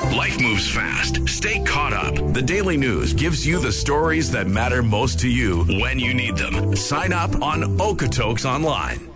Life moves fast. Stay caught up. The Daily News gives you the stories that matter most to you when you need them. Sign up on Okotoks Online.